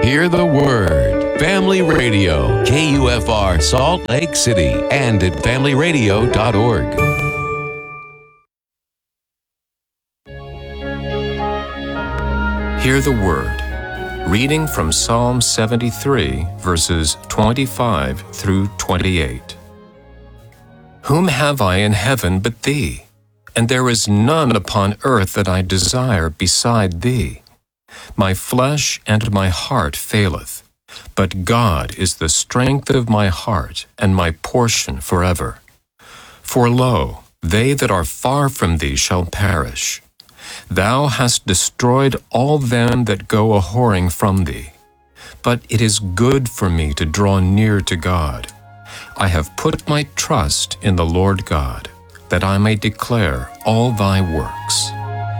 Hear the Word. Family Radio, KUFR Salt Lake City, and at familyradio.org. Hear the Word. Reading from Psalm 73, verses 25 through 28. Whom have I in heaven but Thee? And there is none upon earth that I desire beside Thee. My flesh and my heart faileth, but God is the strength of my heart and my portion forever. For lo, they that are far from Thee shall perish. Thou hast destroyed all them that go a-whoring from Thee. But it is good for me to draw near to God. I have put my trust in the Lord God, that I may declare all Thy works.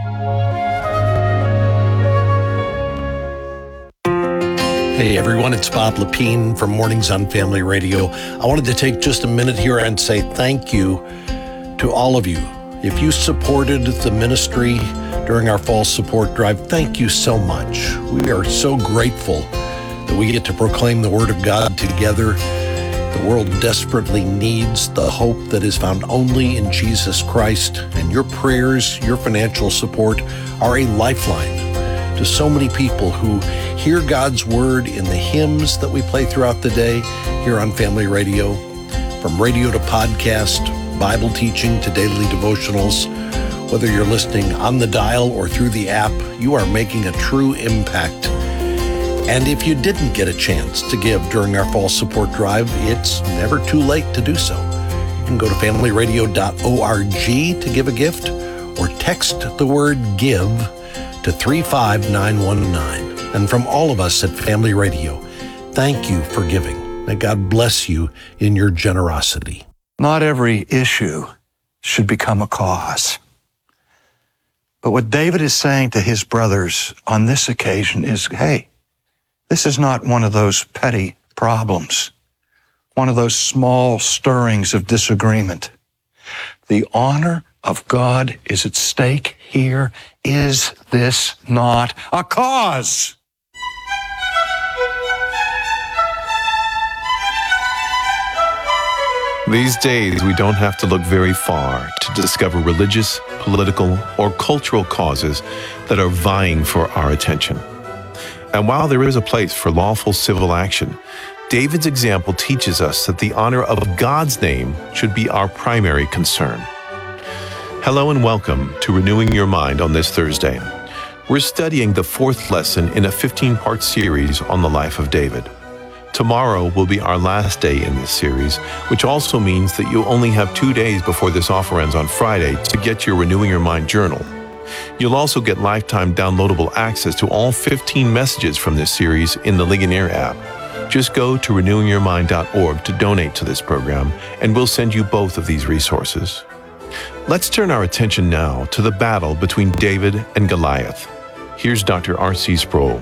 Hey everyone, it's Bob Lepine from Mornings on Family Radio. I wanted to take just a minute here and say thank you to all of you. If you supported the ministry during our fall support drive, thank you so much. We are so grateful that we get to proclaim the Word of God together. The world desperately needs the hope that is found only in Jesus Christ, and your prayers, your financial support are a lifeline to so many people who hear God's Word in the hymns that we play throughout the day here on Family Radio. From radio to podcast, Bible teaching to daily devotionals, whether you're listening on the dial or through the app, you are making a true impact. And if you didn't get a chance to give during our fall support drive, it's never too late to do so. You can go to familyradio.org to give a gift or text the word GIVE to 35919. And from all of us at Family Radio, thank you for giving. May God bless you in your generosity. Not every issue should become a cause. But what David is saying to his brothers on this occasion is, hey, this is not one of those petty problems, one of those small stirrings of disagreement. The honor of God is at stake here. Is this not a cause? These days, we don't have to look very far to discover religious, political, or cultural causes that are vying for our attention. And while there is a place for lawful civil action, David's example teaches us that the honor of God's name should be our primary concern. Hello and welcome to Renewing Your Mind on this Thursday. We're studying the fourth lesson in a 15-part series on the life of David. Tomorrow will be our last day in this series, which also means that you'll only have 2 days before this offer ends on Friday to get your Renewing Your Mind journal. You'll also get lifetime downloadable access to all 15 messages from this series in the Ligonier app. Just go to renewingyourmind.org to donate to this program, and we'll send you both of these resources. Let's turn our attention now to the battle between David and Goliath. Here's Dr. R.C. Sproul.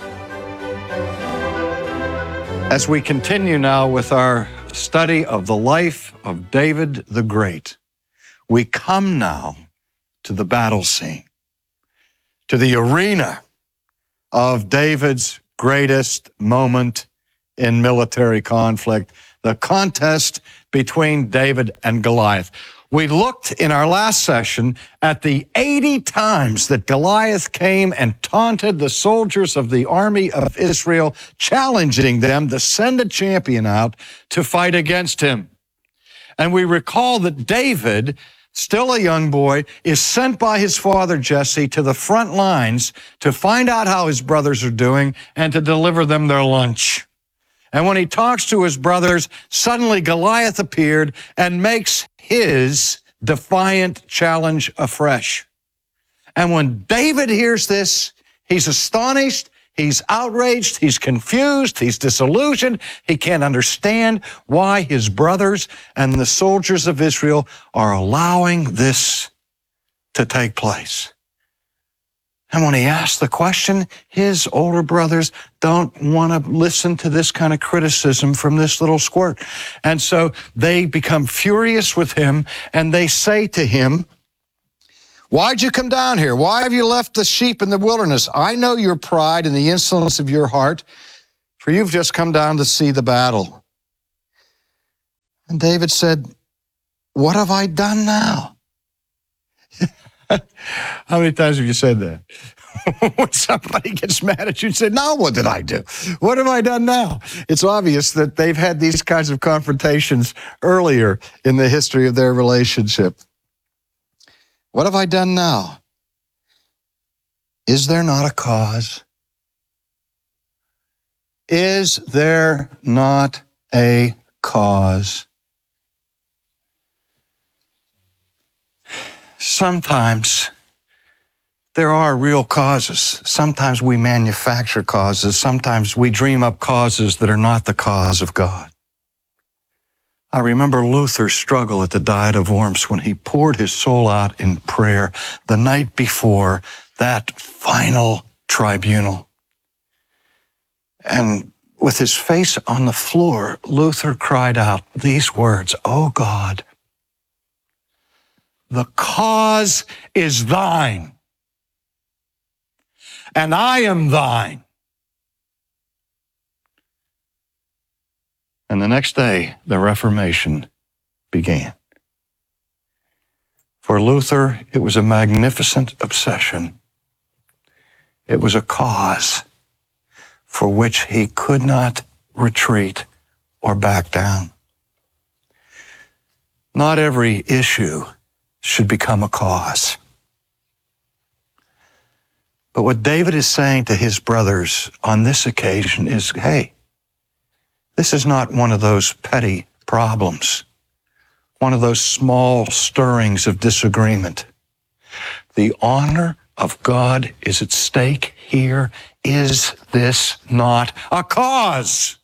As we continue now with our study of the life of David the Great, we come now to the battle scene, to the arena of David's greatest moment in military conflict, the contest between David and Goliath. We looked in our last session at the 80 times that Goliath came and taunted the soldiers of the army of Israel, challenging them to send a champion out to fight against him. And we recall that David, still a young boy, is sent by his father Jesse to the front lines to find out how his brothers are doing and to deliver them their lunch. And when he talks to his brothers, suddenly Goliath appeared and makes his defiant challenge afresh. And when David hears this, he's astonished, he's outraged, he's confused, he's disillusioned. He can't understand why his brothers and the soldiers of Israel are allowing this to take place. And when he asks the question, his older brothers don't want to listen to this kind of criticism from this little squirt. And so they become furious with him, and they say to him, "Why'd you come down here? Why have you left the sheep in the wilderness? I know your pride and the insolence of your heart. for you've just come down to see the battle. And David said, what have I done now? How many times have you said that? When somebody gets mad at you and say, now what did I do? What have I done now? It's obvious that they've had these kinds of confrontations earlier in the history of their relationship. What have I done now? Is there not a cause? Is there not a cause? Sometimes there are real causes. Sometimes we manufacture causes. Sometimes we dream up causes that are not the cause of God. I remember Luther's struggle at the Diet of Worms when he poured his soul out in prayer the night before that final tribunal. And with his face on the floor, Luther cried out these words, "O God, the cause is thine, and I am thine." And the next day, the Reformation began. For Luther, it was a magnificent obsession. It was a cause for which he could not retreat or back down. Not every issue should become a cause. But what David is saying to his brothers on this occasion is, hey, this is not one of those petty problems, one of those small stirrings of disagreement. The honor of God is at stake here. Is this not a cause?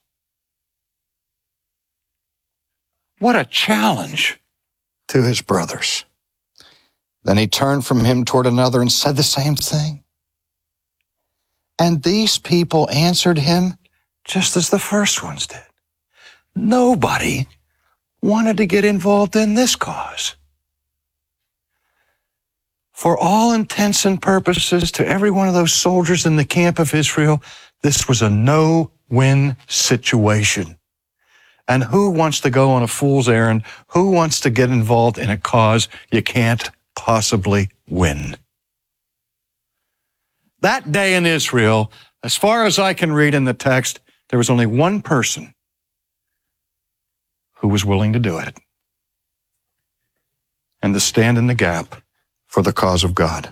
What a challenge to his brothers. Then he turned from him toward another and said the same thing. And these people answered him just as the first ones did. Nobody wanted to get involved in this cause. For all intents and purposes, to every one of those soldiers in the camp of Israel, this was a no-win situation. And who wants to go on a fool's errand? Who wants to get involved in a cause you can't possibly win? That day in Israel, as far as I can read in the text, there was only one person who was willing to do it and to stand in the gap for the cause of God.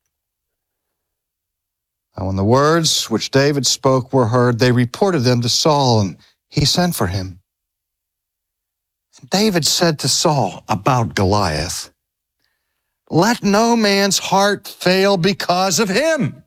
Now, when the words which David spoke were heard, they reported them to Saul, and he sent for him. David said to Saul about Goliath, "Let no man's heart fail because of him."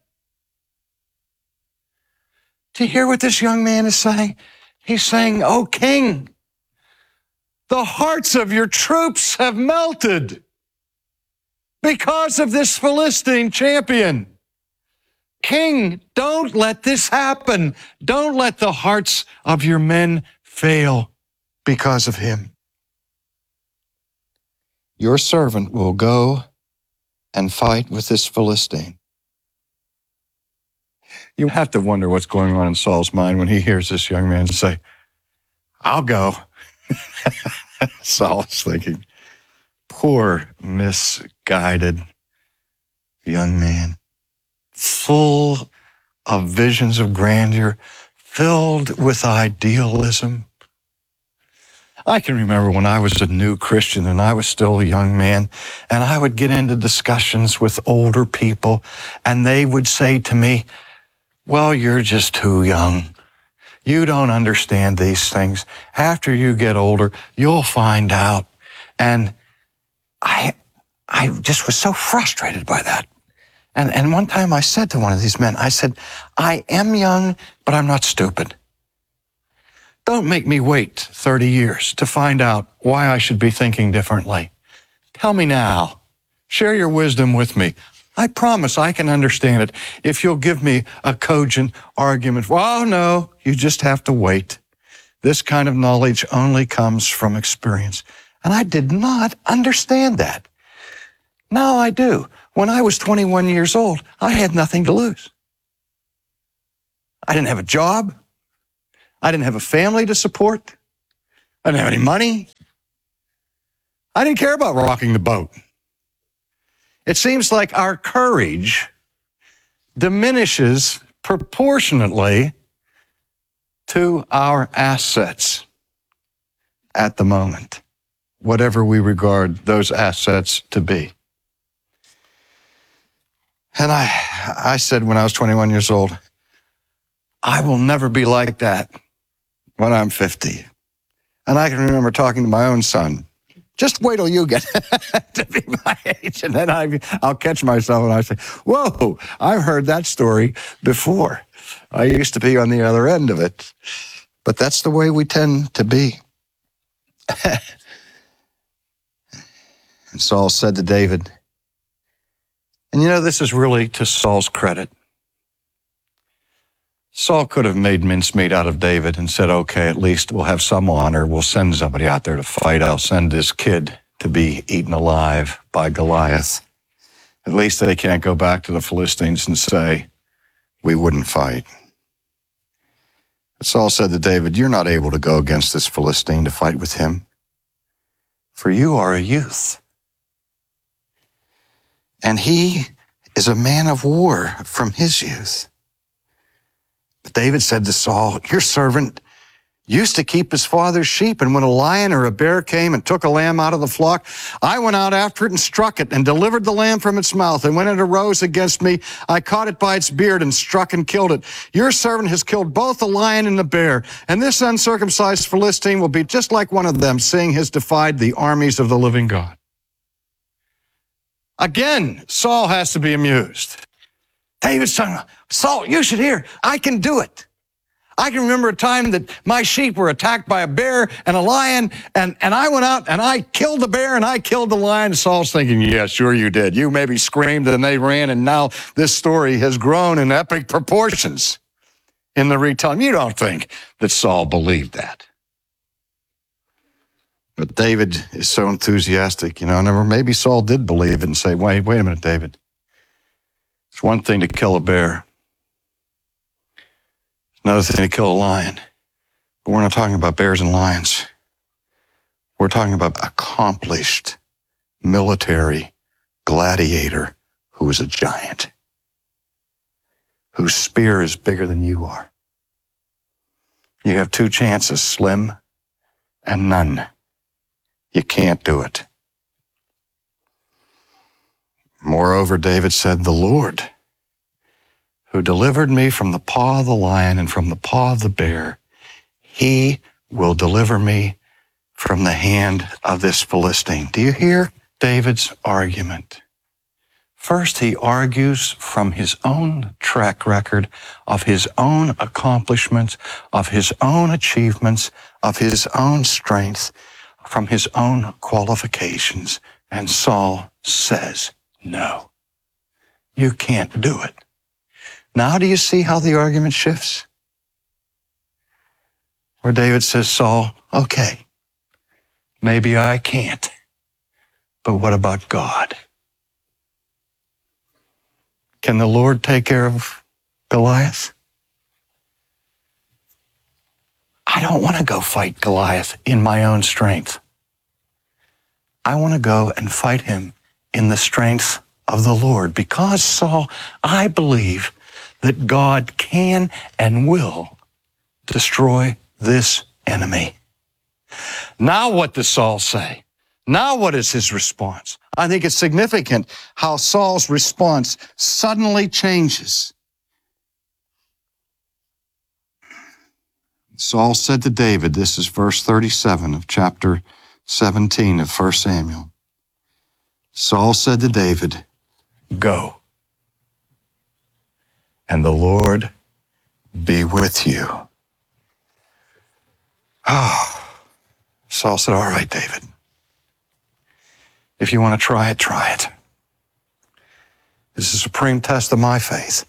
Do you hear what this young man is saying? He's saying, "O king, the hearts of your troops have melted because of this Philistine champion. King, don't let this happen. Don't let the hearts of your men fail because of him. Your servant will go and fight with this Philistine." You have to wonder what's going on in Saul's mind when he hears this young man say, "I'll go." Saul's thinking, poor, misguided young man, full of visions of grandeur, filled with idealism. I can remember when I was a new Christian and I was still a young man, and I would get into discussions with older people, and they would say to me, "Well, you're just too young. You don't understand these things. After you get older, you'll find out." And I just was so frustrated by that. And one time I said to one of these men, I said, "I am young, but I'm not stupid. Don't make me wait 30 years to find out why I should be thinking differently. Tell me now. Share your wisdom with me. I promise I can understand it if you'll give me a cogent argument." "Well, no, you just have to wait. This kind of knowledge only comes from experience." And I did not understand that. Now I do. When I was 21 years old, I had nothing to lose. I didn't have a job. I didn't have a family to support. I didn't have any money. I didn't care about rocking the boat. It seems like our courage diminishes proportionately to our assets at the moment, whatever we regard those assets to be. And I said when I was 21 years old, I will never be like that when I'm 50. And I can remember talking to my own son, just wait till you get to be my age. And then I'll catch myself and I say, whoa, I've heard that story before. I used to be on the other end of it. But that's the way we tend to be. And Saul said to David, and you know, this is really to Saul's credit. Saul could have made mincemeat out of David and said, okay, at least we'll have some honor. We'll send somebody out there to fight. I'll send this kid to be eaten alive by Goliath. At least they can't go back to the Philistines and say, we wouldn't fight. But Saul said to David, you're not able to go against this Philistine to fight with him, for you are a youth. And he is a man of war from his youth. But David said to Saul, your servant used to keep his father's sheep, and when a lion or a bear came and took a lamb out of the flock, I went out after it and struck it and delivered the lamb from its mouth. And when it arose against me, I caught it by its beard and struck and killed it. Your servant has killed both the lion and the bear, and this uncircumcised Philistine will be just like one of them, seeing he has defied the armies of the living God. Again, Saul has to be amused. David's son, Saul, you should hear, I can do it. I can remember a time that my sheep were attacked by a bear and a lion, and I went out and I killed the bear and I killed the lion. Saul's thinking, yeah, sure you did. You maybe screamed and they ran, and now this story has grown in epic proportions in the retelling. You don't think that Saul believed that. But David is so enthusiastic, maybe Saul did believe it and say, wait a minute, David. It's one thing to kill a bear. It's another thing to kill a lion. But we're not talking about bears and lions. We're talking about accomplished military gladiator who is a giant, whose spear is bigger than you are. You have two chances, slim and none. You can't do it. Moreover, David said, the Lord, who delivered me from the paw of the lion and from the paw of the bear, he will deliver me from the hand of this Philistine. Do you hear David's argument? First, he argues from his own track record of his own accomplishments, of his own achievements, of his own strength, from his own qualifications. And Saul says, no, you can't do it. Now do you see how the argument shifts? Where David says, Saul, okay, maybe I can't, but what about God? Can the Lord take care of Goliath? I don't want to go fight Goliath in my own strength. I want to go and fight him in the strength of the Lord, because, Saul, I believe that God can and will destroy this enemy. Now what does Saul say? Now what is his response? I think it's significant how Saul's response suddenly changes. Saul said to David, this is verse 37 of chapter 17 of 1 Samuel. Saul said to David, go, and the Lord be with you. Saul said, all right, David. If you want to try it, try it. This is a supreme test of my faith.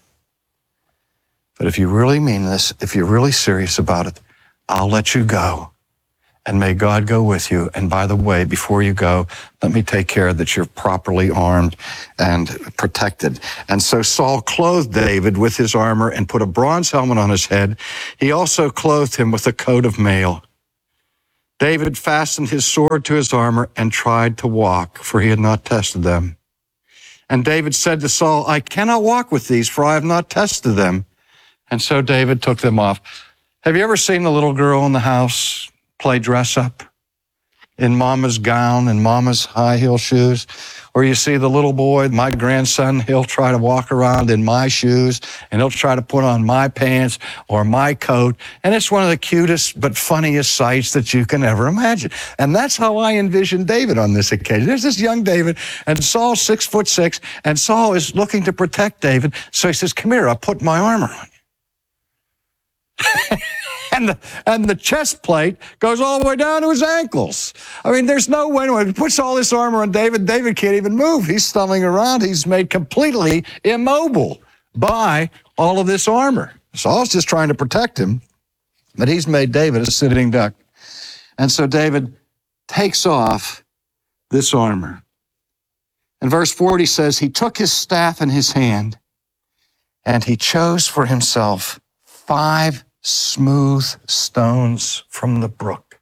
But if you really mean this, if you're really serious about it, I'll let you go, and may God go with you. And by the way, before you go, let me take care that you're properly armed and protected. And so Saul clothed David with his armor and put a bronze helmet on his head. He also clothed him with a coat of mail. David fastened his sword to his armor and tried to walk, for he had not tested them. And David said to Saul, I cannot walk with these, for I have not tested them. And so David took them off. Have you ever seen the little girl in the house play dress up in mama's gown and mama's high heel shoes? Or you see the little boy, my grandson, he'll try to walk around in my shoes and he'll try to put on my pants or my coat. And it's one of the cutest but funniest sights that you can ever imagine. And that's how I envision David on this occasion. There's this young David, and Saul's 6'6", and Saul is looking to protect David. So he says, come here, I'll put my armor on you. And the chest plate goes all the way down to his ankles. I mean, there's no way. When he puts all this armor on David, David can't even move. He's stumbling around. He's made completely immobile by all of this armor. Saul's just trying to protect him, but he's made David a sitting duck. And so David takes off this armor. And verse 40 says, he took his staff in his hand, and he chose for himself 5 smooth stones from the brook.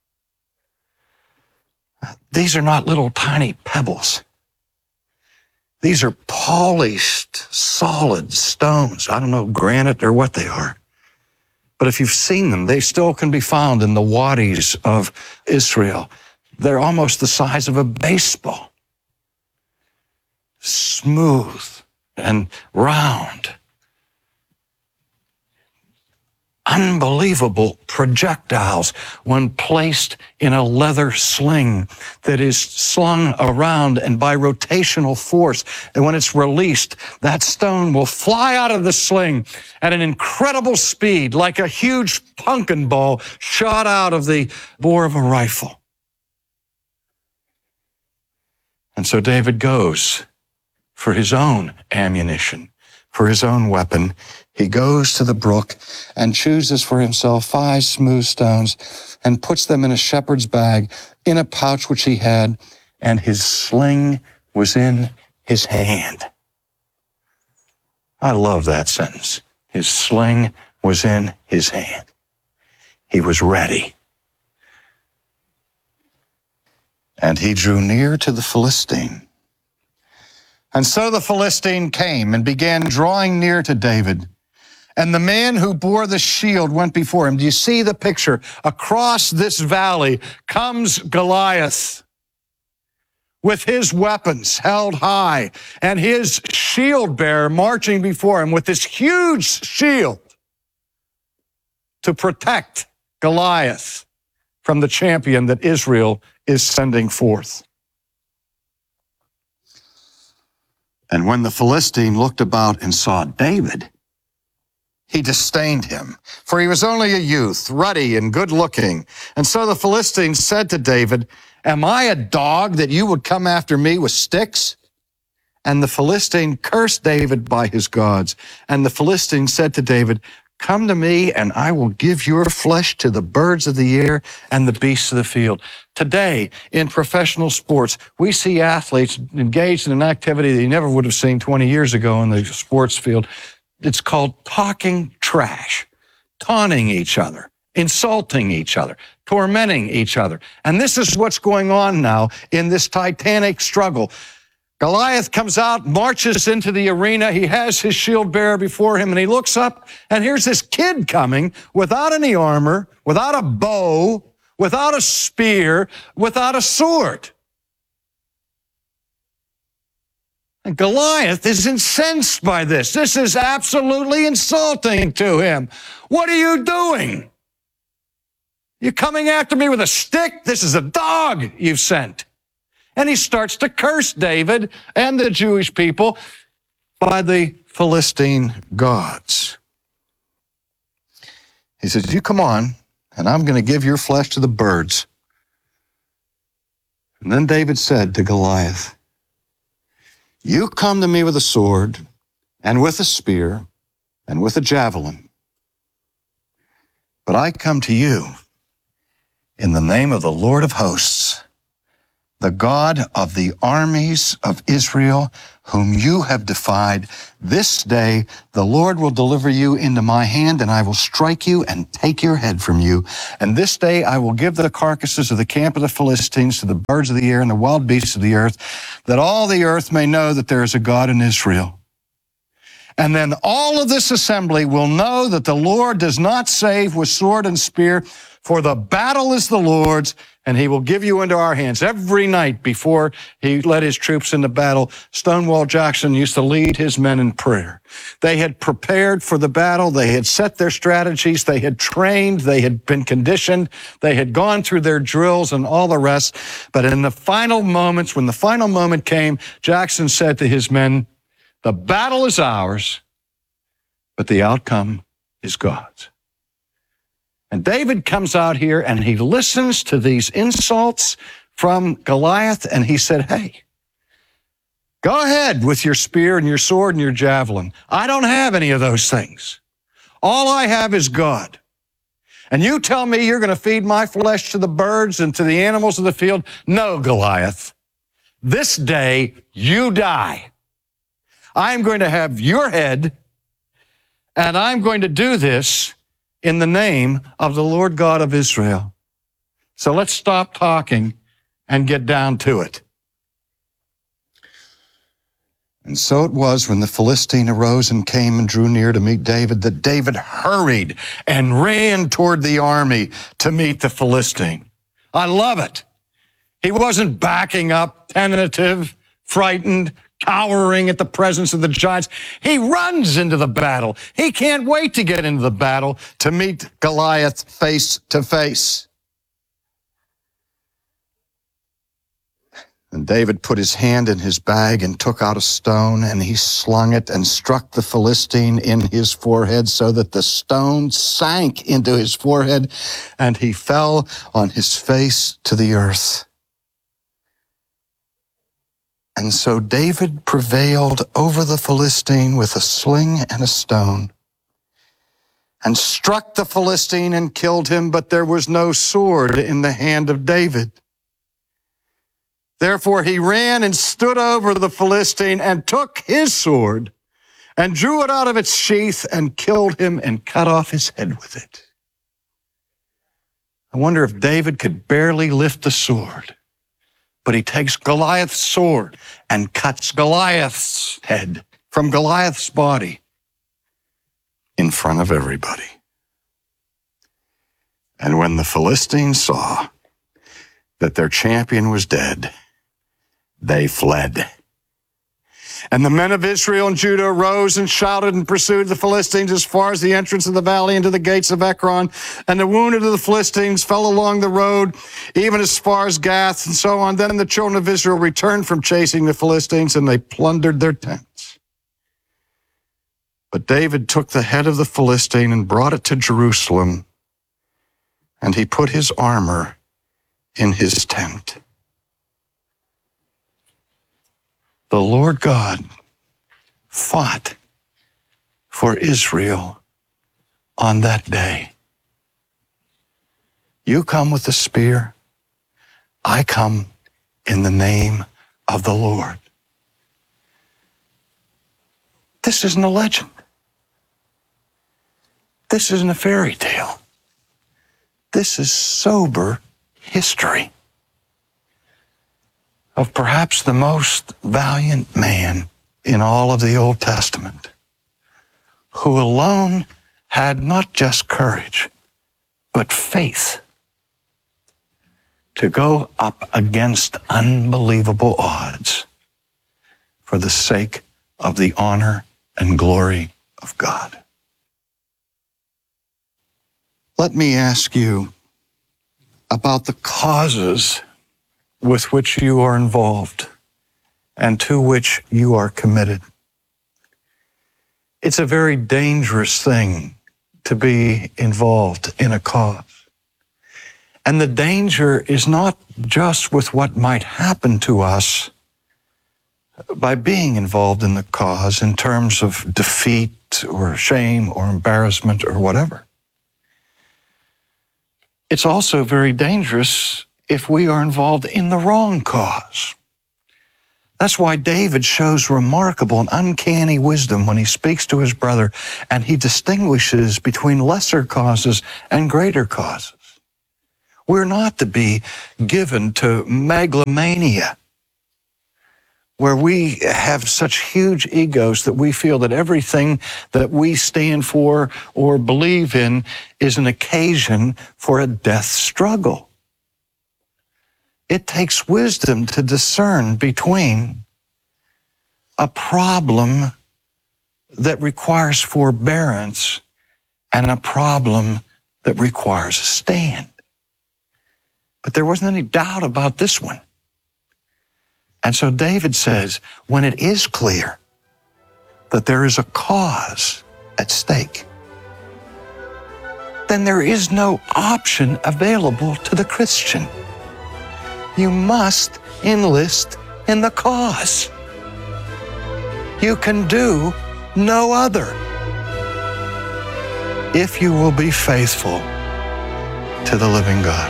These are not little tiny pebbles. These are polished, solid stones. I don't know, granite or what they are. But if you've seen them, they still can be found in the wadis of Israel. They're almost the size of a baseball. Smooth and round. Unbelievable projectiles when placed in a leather sling that is slung around, and by rotational force, and when it's released, that stone will fly out of the sling at an incredible speed, like a huge pumpkin ball shot out of the bore of a rifle. And so David goes for his own ammunition, for his own weapon. He goes to the brook and chooses for himself 5 smooth stones and puts them in a shepherd's bag in a pouch which he had, and his sling was in his hand. I love that sentence. His sling was in his hand. He was ready. And he drew near to the Philistine. And so the Philistine came and began drawing near to David. And the man who bore the shield went before him. Do you see the picture? Across this valley comes Goliath with his weapons held high and his shield bearer marching before him with this huge shield to protect Goliath from the champion that Israel is sending forth. And when the Philistine looked about and saw David, he disdained him, for he was only a youth, ruddy and good-looking. And so the Philistine said to David, am I a dog that you would come after me with sticks? And the Philistine cursed David by his gods. And the Philistine said to David, come to me, and I will give your flesh to the birds of the air and the beasts of the field. Today, in professional sports, we see athletes engaged in an activity that you never would have seen 20 years ago in the sports field. It's called talking trash, taunting each other, insulting each other, tormenting each other. And this is what's going on now in this titanic struggle. Goliath comes out, marches into the arena. He has his shield bearer before him, and he looks up, and here's this kid coming without any armor, without a bow, without a spear, without a sword. And Goliath is incensed by this. This is absolutely insulting to him. What are you doing? You're coming after me with a stick? This is a dog you've sent. And he starts to curse David and the Jewish people by the Philistine gods. He says, you come on, and I'm going to give your flesh to the birds. And then David said to Goliath, you come to me with a sword and with a spear and with a javelin, but I come to you In the name of the Lord of hosts, the God of the armies of Israel, whom you have defied, this day the Lord will deliver you into my hand, and I will strike you and take your head from you. And this day I will give the carcasses of the camp of the Philistines to the birds of the air and the wild beasts of the earth, that all the earth may know that there is a God in Israel. And then all of this assembly will know that the Lord does not save with sword and spear, for the battle is the Lord's, and he will give you into our hands. Every night before he led his troops into battle, Stonewall Jackson used to lead his men in prayer. They had prepared for the battle. They had set their strategies. They had trained. They had been conditioned. They had gone through their drills and all the rest. But in the final moments, when the final moment came, Jackson said to his men, the battle is ours, but the outcome is God's. And David comes out here and he listens to these insults from Goliath, and he said, hey, go ahead with your spear and your sword and your javelin. I don't have any of those things. All I have is God. And you tell me you're going to feed my flesh to the birds and to the animals of the field? No, Goliath. This day you die. I'm going to have your head, and I'm going to do this in the name of the Lord God of Israel. So let's stop talking and get down to it. And so it was when the Philistine arose and came and drew near to meet David, that David hurried and ran toward the army to meet the Philistine. I love it. He wasn't backing up, tentative, frightened, cowering at the presence of the giants. He runs into the battle. He can't wait to get into the battle to meet Goliath face to face. And David put his hand in his bag and took out a stone, and he slung it and struck the Philistine in his forehead, so that the stone sank into his forehead, and he fell on his face to the earth. And so David prevailed over the Philistine with a sling and a stone, and struck the Philistine and killed him, but there was no sword in the hand of David. Therefore he ran and stood over the Philistine and took his sword and drew it out of its sheath and killed him and cut off his head with it. I wonder if David could barely lift the sword. But he takes Goliath's sword and cuts Goliath's head from Goliath's body in front of everybody. And when the Philistines saw that their champion was dead, they fled. And the men of Israel and Judah arose and shouted and pursued the Philistines as far as the entrance of the valley into the gates of Ekron. And the wounded of the Philistines fell along the road, even as far as Gath, and so on. Then the children of Israel returned from chasing the Philistines, and they plundered their tents. But David took the head of the Philistine and brought it to Jerusalem, and he put his armor in his tent. The Lord God fought for Israel on that day. You come with the spear. I come in the name of the Lord. This isn't a legend. This isn't a fairy tale. This is sober history of perhaps the most valiant man in all of the Old Testament, who alone had not just courage, but faith to go up against unbelievable odds for the sake of the honor and glory of God. Let me ask you about the causes with which you are involved and to which you are committed. It's a very dangerous thing to be involved in a cause. And the danger is not just with what might happen to us by being involved in the cause in terms of defeat or shame or embarrassment or whatever. it's also very dangerous if we are involved in the wrong cause. That's why David shows remarkable and uncanny wisdom when he speaks to his brother, and he distinguishes between lesser causes and greater causes. We're not to be given to megalomania, where we have such huge egos that we feel that everything that we stand for or believe in is an occasion for a death struggle. It takes wisdom to discern between a problem that requires forbearance and a problem that requires a stand. But there wasn't any doubt about this one. And so David says, when it is clear that there is a cause at stake, then there is no option available to the Christian. You must enlist in the cause. You can do no other if you will be faithful to the living God.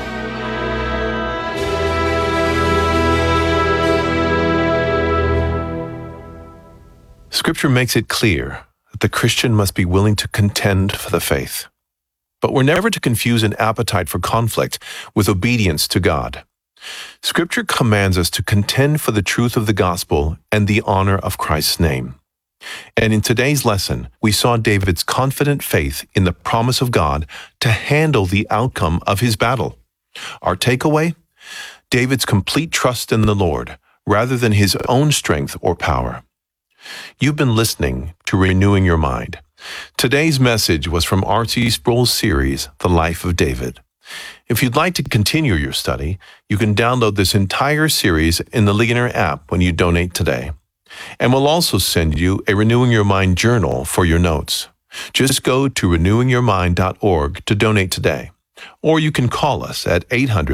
Scripture makes it clear that the Christian must be willing to contend for the faith. But we're never to confuse an appetite for conflict with obedience to God. Scripture commands us to contend for the truth of the gospel and the honor of Christ's name. And in today's lesson, we saw David's confident faith in the promise of God to handle the outcome of his battle. Our takeaway? David's complete trust in the Lord rather than his own strength or power. You've been listening to Renewing Your Mind. Today's message was from R.C. Sproul's series, The Life of David. If you'd like to continue your study, you can download this entire series in the Ligonier app when you donate today. And we'll also send you a Renewing Your Mind journal for your notes. Just go to renewingyourmind.org to donate today. Or you can call us at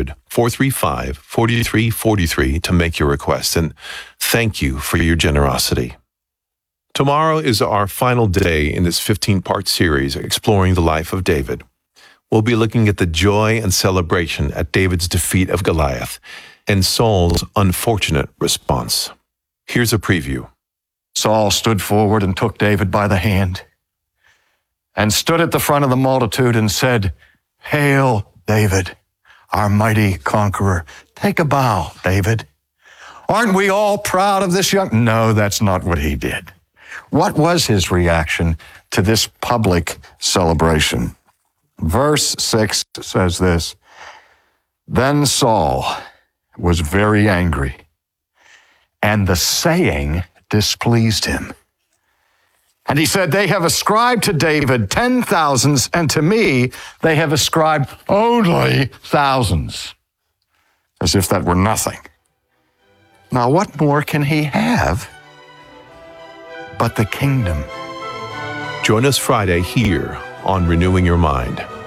800-435-4343 to make your request. And thank you for your generosity. Tomorrow is our final day in this 15-part series exploring the life of David. We'll be looking at the joy and celebration at David's defeat of Goliath and Saul's unfortunate response. Here's a preview. Saul stood forward and took David by the hand and stood at the front of the multitude and said, "Hail, David, our mighty conqueror. Take a bow, David. Aren't we all proud of this young..." No, that's not what he did. What was his reaction to this public celebration? Verse 6 says this, "Then Saul was very angry, and the saying displeased him. And he said, they have ascribed to David 10,000s, and to me they have ascribed only thousands." As if that were nothing. Now what more can he have but the kingdom? Join us Friday here on Renewing Your Mind.